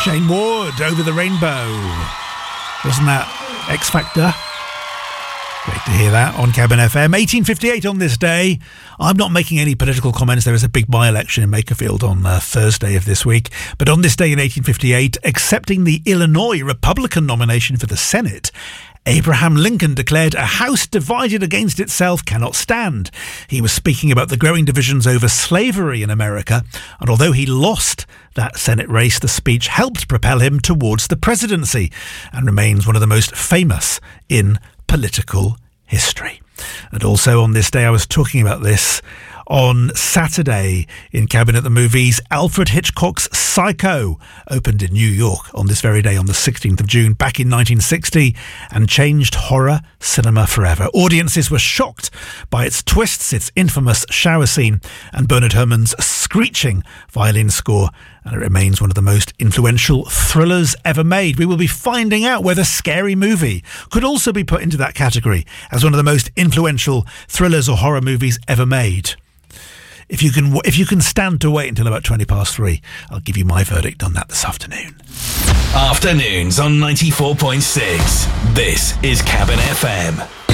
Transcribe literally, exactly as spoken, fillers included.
Shane Ward, Over the Rainbow. Wasn't that X Factor? Great to hear that on Cabin F M. eighteen fifty-eight on this day. I'm not making any political comments. There is a big by-election in Makerfield on uh, Thursday of this week. But on this day in eighteen fifty-eight, accepting the Illinois Republican nomination for the Senate, Abraham Lincoln declared a house divided against itself cannot stand. He was speaking about the growing divisions over slavery in America, and although he lost that Senate race, the speech helped propel him towards the presidency and remains one of the most famous in political history. And also on this day, I was talking about this on Saturday in Cabin at the Movies, Alfred Hitchcock's Psycho opened in New York on this very day, on the sixteenth of June, back in nineteen sixty, and changed horror cinema forever. Audiences were shocked by its twists, its infamous shower scene, and Bernard Herrmann's screeching violin score, and it remains one of the most influential thrillers ever made. We will be finding out whether Scary Movie could also be put into that category as one of the most influential thrillers or horror movies ever made. If you can if you can stand to wait until about twenty past three, I'll give you my verdict on that this afternoon. Afternoons on ninety-four point six. This is Cabin F M.